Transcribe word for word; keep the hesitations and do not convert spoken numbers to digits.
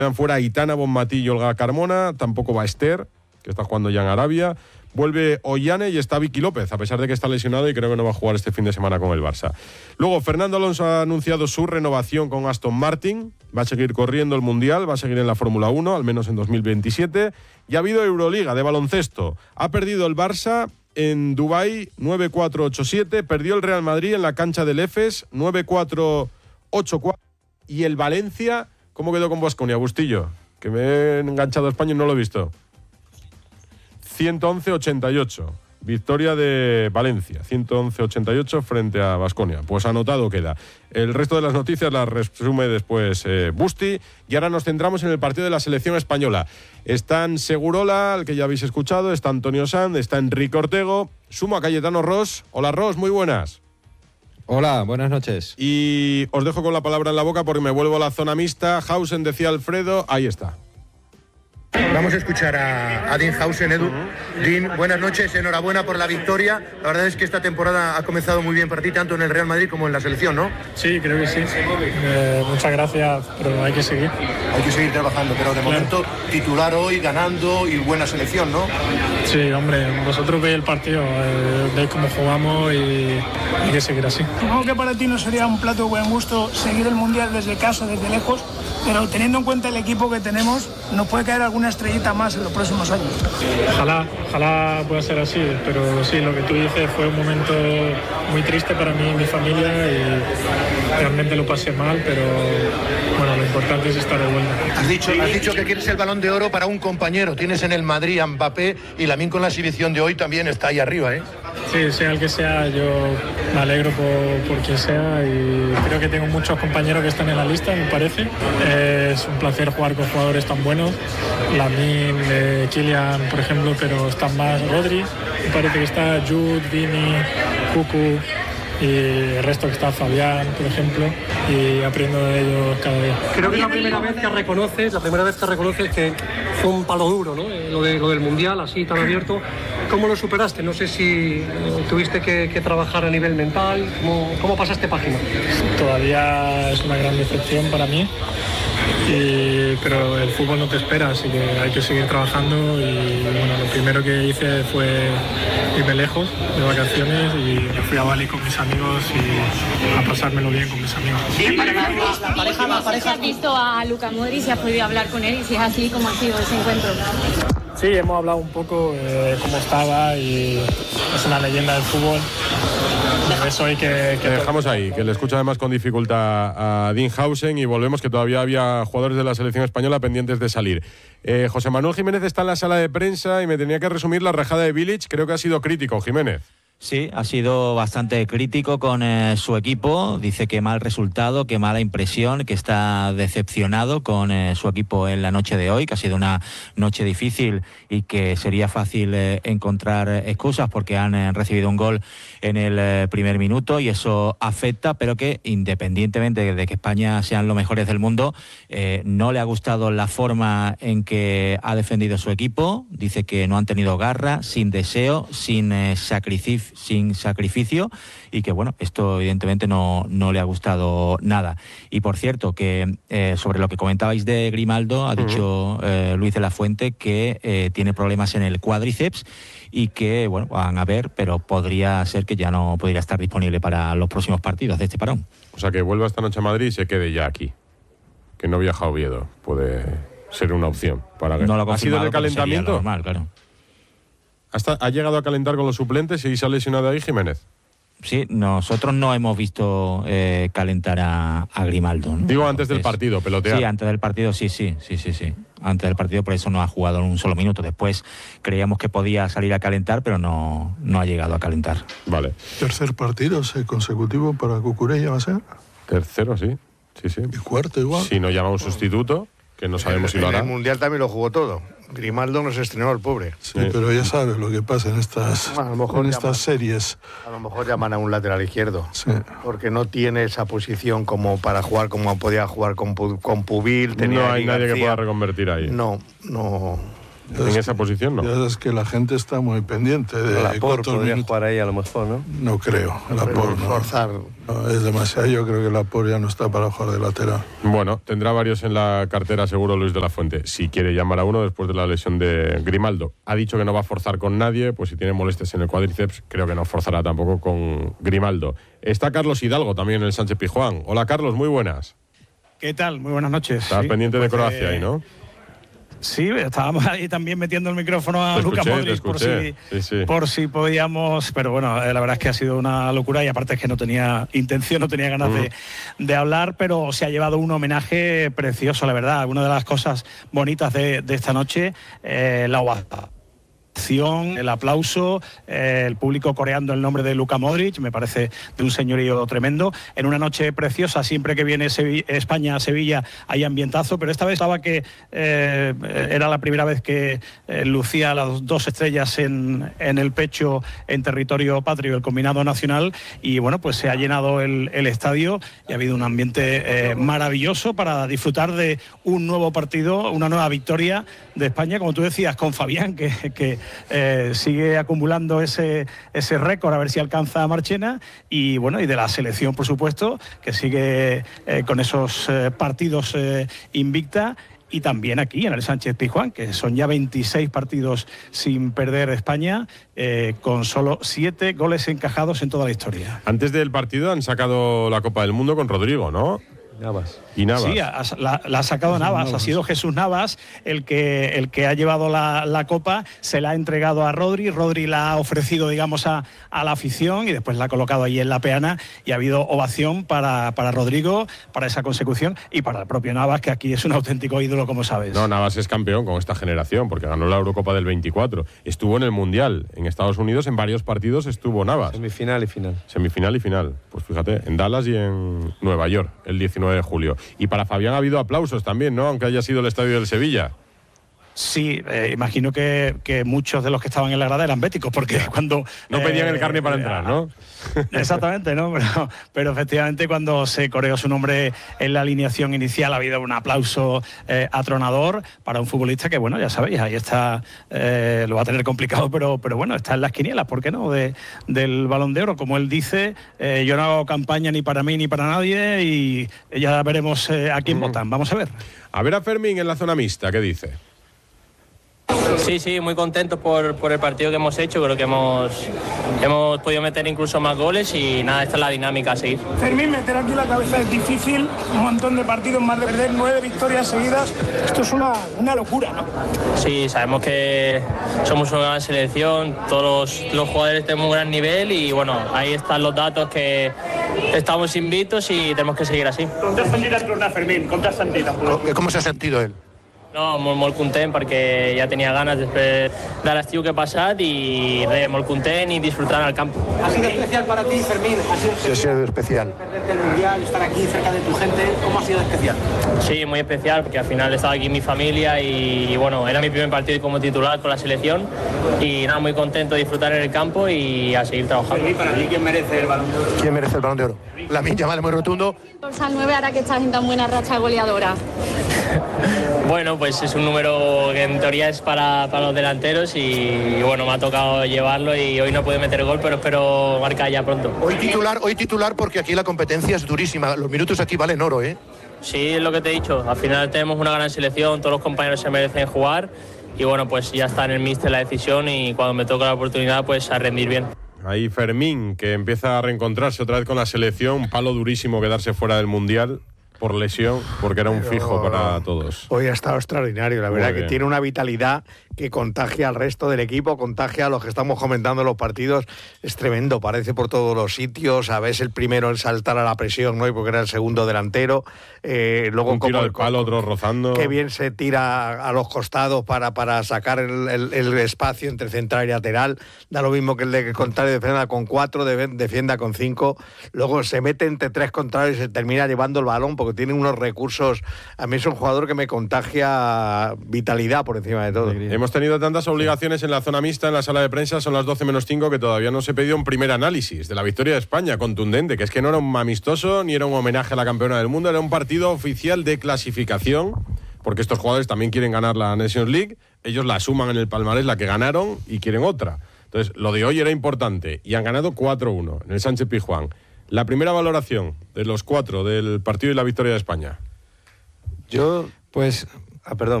Quedan fuera Aitana Bonmatí y Olga Carmona, tampoco va Esther, que está jugando ya en Arabia. Vuelve Ollane y está Vicky López, a pesar de que está lesionado y creo que no va a jugar este fin de semana con el Barça. Luego, Fernando Alonso ha anunciado su renovación con Aston Martin. Va a seguir corriendo el Mundial, va a seguir en la Fórmula uno, al menos en dos mil veintisiete. Y ha habido Euroliga de baloncesto. Ha perdido el Barça en Dubái nueve cuatro ocho siete. Perdió el Real Madrid en la cancha del Efes nueve cuatro ocho cuatro. Y el Valencia, ¿cómo quedó con Baskonia, Bustillo? Que me he enganchado a España y no lo he visto. ciento once ochenta y ocho. Victoria de Valencia, ciento once ochenta y ocho frente a Baskonia. Pues anotado queda. El resto de las noticias las resume después eh, Busti. Y ahora nos centramos en el partido de la selección española. Están Segurola, al que ya habéis escuchado, está Antonio Sanz, está Enrique Ortego, sumo a Cayetano Ros. Hola Ros, muy buenas. Hola, buenas noches. Y os dejo con la palabra en la boca porque me vuelvo a la zona mixta. Hausen, decía Alfredo, ahí está. Vamos a escuchar a, a Dean Hausen, Edu. Dean, buenas noches, enhorabuena por la victoria. La verdad es que esta temporada ha comenzado muy bien para ti, tanto en el Real Madrid como en la selección, ¿no? Sí, creo que sí. Eh, muchas gracias, pero hay que seguir. Hay que seguir trabajando, pero de claro. momento titular hoy, ganando y buena selección, ¿no? Sí, hombre, vosotros veis el partido, eh, veis cómo jugamos y hay que seguir así. Supongo que para ti no sería un plato de buen gusto seguir el Mundial desde casa, desde lejos, pero teniendo en cuenta el equipo que tenemos, nos puede caer alguna estrellita más en los próximos años. Ojalá, ojalá pueda ser así, pero sí, lo que tú dices fue un momento muy triste para mí y mi familia y realmente lo pasé mal, pero bueno, lo importante es estar de vuelta. Has dicho, has dicho que quieres el Balón de Oro para un compañero, tienes en el Madrid a Mbappé y Lamine con la exhibición de hoy también está ahí arriba, ¿eh? Sí, sea el que sea, yo me alegro por, por quien sea y creo que tengo muchos compañeros que están en la lista, me parece. Es un placer jugar con jugadores tan buenos, Lamine, eh, Kylian, por ejemplo, pero están más Rodri, me parece que está Jude, Vini, Cucu y el resto que está Fabián, por ejemplo, y aprendo de ellos cada día. Creo que es la primera vez que reconoces, la primera vez que reconoces que fue un palo duro, ¿no? Lo, de, lo del Mundial, así tan abierto. ¿Cómo lo superaste? No sé si eh, tuviste que, que trabajar a nivel mental. ¿Cómo, cómo pasaste página? Todavía es una gran decepción para mí. Y, pero el fútbol no te espera, así que hay que seguir trabajando y bueno, lo primero que hice fue irme lejos de vacaciones y me fui a Bali con mis amigos y a pasármelo bien con mis amigos. Sí, para la, la pareja, la pareja. ¿Has visto a Luka Modric y has podido hablar con él y si es así, cómo ha sido ese encuentro? Sí, hemos hablado un poco de cómo estaba y es una leyenda del fútbol. Eso hay que, que dejamos ahí, que le escucho además con dificultad a Dean Hausen y volvemos que todavía había jugadores de la selección española pendientes de salir. Eh, José Manuel Jiménez está en la sala de prensa y me tenía que resumir la rajada de Bilic. Creo que ha sido crítico, Jiménez. Sí, ha sido bastante crítico con eh, su equipo. Dice que mal resultado, que mala impresión, que está decepcionado con eh, su equipo en la noche de hoy, que ha sido una noche difícil y que sería fácil eh, encontrar excusas porque han eh, recibido un gol en el eh, primer minuto y eso afecta, pero que independientemente de que España sean los mejores del mundo, eh, no le ha gustado la forma en que ha defendido su equipo. Dice que no han tenido garra, sin deseo, sin eh, sacrificio sin sacrificio y que bueno, esto evidentemente no, no le ha gustado nada. Y por cierto, que eh, sobre lo que comentabais de Grimaldo, ha dicho eh, Luis de la Fuente que eh, tiene problemas en el cuádriceps y que bueno, van a ver, pero podría ser que ya no podría estar disponible para los próximos partidos de este parón. O sea, que vuelva esta noche a Madrid y se quede ya aquí, que no viaja a Oviedo, puede ser una opción para que... No lo ¿Ha sido en el calentamiento? Normal, claro. Hasta ¿Ha llegado a calentar con los suplentes y se ha lesionado ahí Jiménez? Sí, nosotros no hemos visto eh, calentar a, a Grimaldo, ¿no? Digo antes Entonces, del partido, pelotear. Sí, antes del partido, sí, sí, sí, sí, sí. Antes del partido, por eso no ha jugado en un solo minuto. Después creíamos que podía salir a calentar, pero no, no ha llegado a calentar. Vale. Tercer partido consecutivo para Cucurella, ¿va a ser? Tercero, sí. Sí, sí. Y cuarto igual. Si no llama un sustituto, que no sabemos si lo hará. En el Mundial también lo jugó todo. Grimaldo no se estrenó, el pobre. Sí, sí, pero ya sabes lo que pasa en estas, bueno, a lo mejor en estas llaman, series. A lo mejor llaman a un lateral izquierdo. Sí. Porque no tiene esa posición como para jugar como podía jugar con, con Pubil. Tenía no hay nadie García. que pueda reconvertir ahí. No, no. En esa que, posición no. Ya es que la gente está muy pendiente de Laporte cuántos podría minutos. jugar ahí a lo mejor, ¿no? No creo. Laporte no. Forzar. No, es demasiado. Yo creo que Laporte ya no está para jugar de lateral. Bueno, tendrá varios en la cartera seguro Luis de la Fuente. Si quiere llamar a uno después de la lesión de Grimaldo. Ha dicho que no va a forzar con nadie, pues si tiene molestias en el cuádriceps, creo que no forzará tampoco con Grimaldo. Está Carlos Hidalgo también en el Sánchez Pizjuán. Hola Carlos, muy buenas. ¿Qué tal? Muy buenas noches. Estás sí, pendiente pues, de Croacia eh, ahí, ¿no? Sí, estábamos ahí también metiendo el micrófono a te Luka escuché, Modric por si, sí, sí. por si podíamos, pero bueno, eh, la verdad es que ha sido una locura y aparte es que no tenía intención, no tenía ganas mm. de, de hablar, pero se ha llevado un homenaje precioso, la verdad. Una de las cosas bonitas de, de esta noche, eh, la ovación, el aplauso, eh, el público coreando el nombre de Luka Modric, me parece de un señorío tremendo. En una noche preciosa, siempre que viene Sevilla, España a Sevilla hay ambientazo, pero esta vez estaba que eh, era la primera vez que eh, lucía las dos estrellas en, en el pecho en territorio patrio, el combinado nacional, y bueno, pues se ha llenado el, el estadio y ha habido un ambiente eh, maravilloso para disfrutar de un nuevo partido, una nueva victoria de España, como tú decías, con Fabián, que, que Eh, sigue acumulando ese, ese récord, a ver si alcanza a Marchena, y bueno, y de la selección, por supuesto, que sigue eh, con esos eh, partidos eh, invicta, y también aquí en el Sánchez Pizjuán, que son ya veintiséis partidos sin perder España, eh, con solo siete goles encajados en toda la historia. Antes del partido han sacado la Copa del Mundo con Rodrigo, ¿no? Navas. Y Navas. Sí, ha, la, la ha sacado Navas. Navas, ha sido Jesús Navas el que, el que ha llevado la, la copa, se la ha entregado a Rodri, Rodri la ha ofrecido, digamos, a, a la afición y después la ha colocado ahí en la peana y ha habido ovación para, para Rodrigo, para esa consecución y para el propio Navas, que aquí es un auténtico ídolo, como sabes. No, Navas es campeón con esta generación porque ganó la Eurocopa del veinticuatro, estuvo en el Mundial, en Estados Unidos en varios partidos estuvo Navas. Semifinal y final. Semifinal y final, pues fíjate, en Dallas y en Nueva York, el diecinueve de julio. Y para Fabián ha habido aplausos también, ¿no? Aunque haya sido el estadio del Sevilla. Sí, eh, imagino que, que muchos de los que estaban en la grada eran béticos, porque cuando... No pedían eh, el carne para entrar, ¿no? Exactamente, ¿no? Pero, pero efectivamente cuando se coreó su nombre en la alineación inicial ha habido un aplauso eh, atronador para un futbolista que, bueno, ya sabéis, ahí está, eh, lo va a tener complicado, pero, pero bueno, está en las quinielas, ¿por qué no? De, del Balón de Oro, como él dice, eh, yo no hago campaña ni para mí ni para nadie y ya veremos eh, a quién mm. votan. Vamos a ver. A ver a Fermín en la zona mixta, ¿qué dice? Sí, sí, muy contentos por, por el partido que hemos hecho, creo que hemos, hemos podido meter incluso más goles y nada, esta es la dinámica a seguir. Fermín, meter aquí la cabeza es difícil, un montón de partidos más de perder, nueve victorias seguidas, esto es una, una locura, ¿no? Sí, sabemos que somos una gran selección, todos los, los jugadores tienen un gran nivel y bueno, ahí están los datos que estamos invictos y tenemos que seguir así. ¿Cómo te has sentido el torneo, Fermín? ¿Cómo te has sentido? ¿Cómo se ha sentido él? No, molt, molt content perquè ja tenia ganes després de l'estiu que ha passat i res, molt content y disfrutar al campo. ¿Ha sido especial para ti, Fermín? ¿Ha sido sí, ha sido especial. Perderte el Mundial, estar aquí cerca de tu gente, ¿cómo ha sido especial? Sí, muy especial porque al final he estado aquí en mi familia y, y bueno, era mi primer partido como titular con la selección y nada, muy contento de disfrutar en el campo y a seguir trabajando. Fermín, para ti, ¿quién merece el Balón de Oro? ¿Quién merece el Balón de Oro? Lamine Yamal, muy rotundo. Dorsal nueve, ahora que estás en tan buena racha goleadora. Bueno, pues es un número que en teoría es para, para los delanteros y, y bueno, me ha tocado llevarlo y hoy no pude meter gol, pero espero marcar ya pronto. Hoy titular, hoy titular porque aquí la competencia es durísima, los minutos aquí valen oro, ¿eh? Sí, es lo que te he dicho, al final tenemos una gran selección, todos los compañeros se merecen jugar y bueno, pues ya está en el míster la decisión y cuando me toca la oportunidad pues a rendir bien. Ahí Fermín, que empieza a reencontrarse otra vez con la selección, un palo durísimo quedarse fuera del Mundial por lesión, porque era un Pero fijo para todos. Hoy ha estado extraordinario, la Muy verdad bien. que tiene una vitalidad que contagia al resto del equipo, contagia a los que estamos comentando en los partidos, es tremendo, parece por todos los sitios, a veces el primero en saltar a la presión, ¿no? Y porque era el segundo delantero, eh, luego un tiro como al palo, otro rozando. Qué bien se tira a los costados para, para sacar el, el, el espacio entre central y lateral, da lo mismo que el de contrario defienda con cuatro, defienda con cinco, luego se mete entre tres contrarios y se termina llevando el balón porque tiene unos recursos, a mí es un jugador que me contagia vitalidad por encima de todo. Hemos tenido tantas obligaciones en la zona mixta, en la sala de prensa, son las doce menos cinco, que todavía no se pedido un primer análisis de la victoria de España, contundente, que es que no era un amistoso ni era un homenaje a la campeona del mundo, era un partido oficial de clasificación porque estos jugadores también quieren ganar la Nations League, ellos la suman en el palmarés, la que ganaron, y quieren otra. Entonces, lo de hoy era importante, y han ganado cuatro uno en el Sánchez Pizjuán. La primera valoración de los cuatro del partido y la victoria de España. Yo, pues... Ah, perdón.